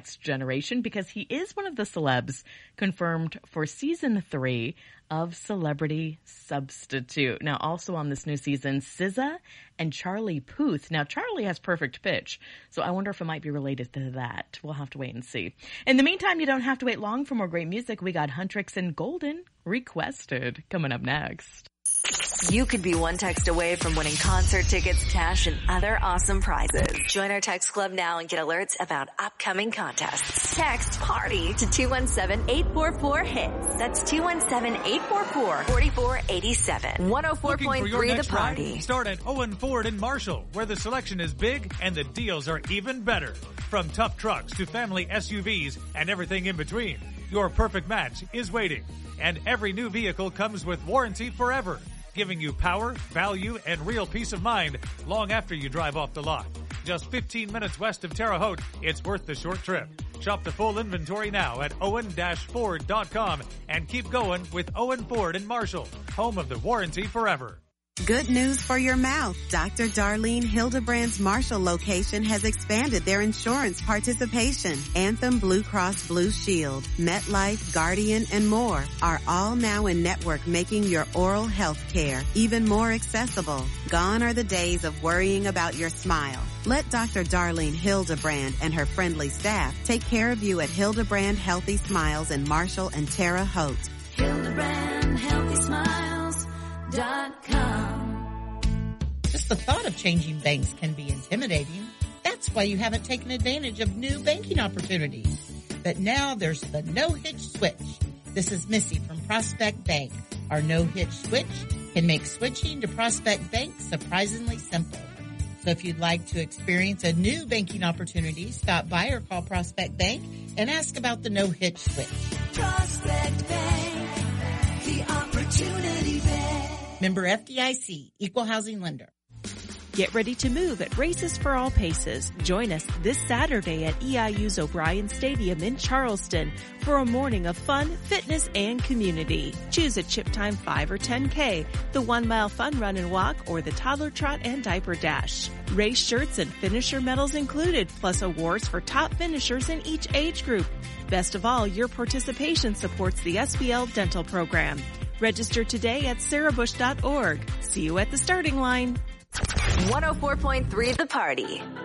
Next Generation because he is one of the celebs confirmed for season 3 of Celebrity Substitute. Now, also on this new season, SZA and Charlie Puth. Now, Charlie has perfect pitch, so I wonder if it might be related to that. We'll have to wait and see. In the meantime, you don't have to wait long for more great music. We got Huntrix and Golden Requested coming up next. You could be one text away from winning concert tickets, cash, and other awesome prizes. Join our text club now and get alerts about upcoming contests. Text PARTY to 217-844-HITS. That's 217-844-4487. 104.3 The Party. Ride? Start at Owen Ford in Marshall, where the selection is big and the deals are even better. From tough trucks to family SUVs and everything in between, your perfect match is waiting. And every new vehicle comes with warranty forever, giving you power, value, and real peace of mind long after you drive off the lot. Just 15 minutes west of Terre Haute, it's worth the short trip. Shop the full inventory now at owen-ford.com and keep going with Owen Ford in Marshall, home of the warranty forever. Good news for your mouth. Dr. Darlene Hildebrand's Marshall location has expanded their insurance participation. Anthem Blue Cross Blue Shield, MetLife, Guardian, and more are all now in network, making your oral health care even more accessible. Gone are the days of worrying about your smile. Let Dr. Darlene Hildebrand and her friendly staff take care of you at Hildebrand Healthy Smiles in Marshall and Terre Haute. HildebrandHealthySmiles.com. Just the thought of changing banks can be intimidating. That's why you haven't taken advantage of new banking opportunities. But now there's the no-hitch switch. This is Missy from Prospect Bank. Our no-hitch switch can make switching to Prospect Bank surprisingly simple. So if you'd like to experience a new banking opportunity, stop by or call Prospect Bank and ask about the no-hitch switch. Prospect Bank, the opportunity bank. Member FDIC, Equal Housing Lender. Get ready to move at Races for All Paces. Join us this Saturday at EIU's O'Brien Stadium in Charleston for a morning of fun, fitness, and community. Choose a Chip Time 5 or 10K, the 1 mile fun run and walk, or the toddler trot and diaper dash. Race shirts and finisher medals included, plus awards for top finishers in each age group. Best of all, your participation supports the SBL Dental Program. Register today at sarahbush.org. See you at the starting line. 104.3 The Party.